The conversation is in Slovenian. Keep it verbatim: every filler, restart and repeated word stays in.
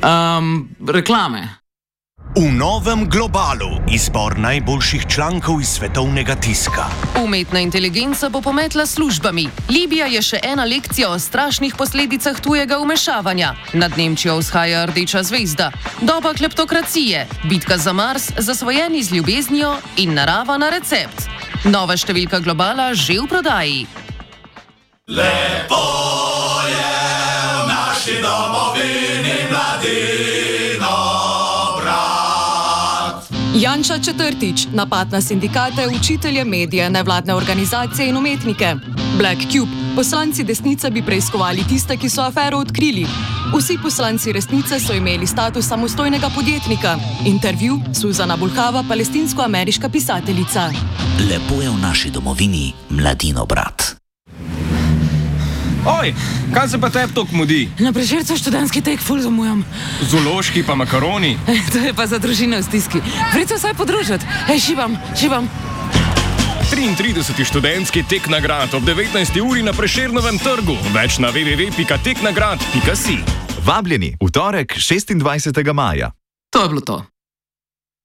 Um, reklame. V novem Globalu izbor najboljših člankov iz svetovnega tiska. Umetna inteligenca bo pometla službami. Libija je še ena lekcija o strašnih posledicah tujega vmešavanja. Nad Nemčijo vzhaja rdeča zvezda. Doba kleptokracije, bitka za Mars, zasvojeni z ljubeznijo in narava na recept. Nova številka Globala že v prodaji. Lepo je v naši domovini mladino brat. Janša četrtič, napad na sindikate, učitelje, medije, nevladne organizacije in umetnike. Black Cube, poslanci desnice bi preiskovali tiste, ki so afero odkrili. Vsi poslanci resnice so imeli status samostojnega podjetnika. Intervju Suzana Bulhava, palestinsko-ameriška pisateljica. Lepo je v naši domovini mladino brat. Oj, kaj se pa tebi tok mudi? Na Prešercu študentski tek ful zamujam. Zoološki pa makaroni. E, to je pa za družine v stiski. Pridite vsaj podružiti. Ej, šibam, šibam. triintrideseti študentski tek nagrad ob devetnajsti uri na Prešernovem trgu. Več na w w w pika teknagrad pika si. Vabljeni v torek šestindvajsetega maja. To je bilo to.